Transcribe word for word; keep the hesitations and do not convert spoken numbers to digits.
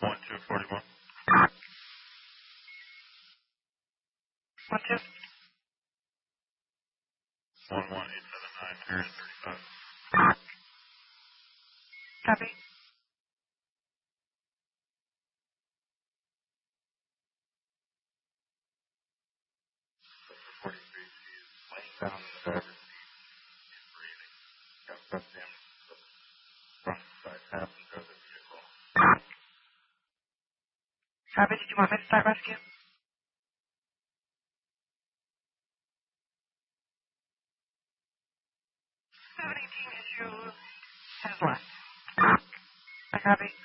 one two forty-one. One two. one one eight seven nine, area thirty-five. Copy. forty-three, she's laying down in the driver's seat. She's breathing. Got breath damage to the front side passenger of the vehicle. Copy. Did you want me to start rescue? seven eighteen issue has left. I copy.